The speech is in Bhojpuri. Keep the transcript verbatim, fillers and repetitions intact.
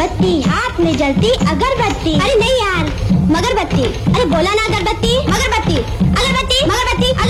मोमबत्ती, हाथ में जलती अगरबत्ती। अरे नहीं यार, मगरबत्ती। अरे बोला ना अगरबत्ती, मगरबत्ती, अगरबत्ती, मगरबत्ती।